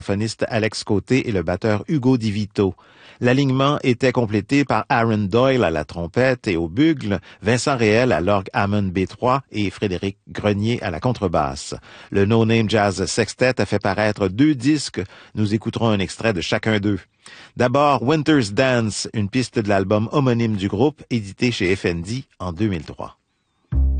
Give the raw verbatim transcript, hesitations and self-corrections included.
saxophoniste Alex Côté et le batteur Hugo Di Vito. L'alignement était complété par Aaron Doyle à la trompette et au bugle, Vincent Réel à l'orgue Hammond B trois et Frédéric Grenier à la contrebasse. Le No Name Jazz Sextet a fait paraître deux disques. Nous écouterons un extrait de chacun d'eux. D'abord, Winter's Dance, une piste de l'album homonyme du groupe, édité chez F N D en deux mille trois.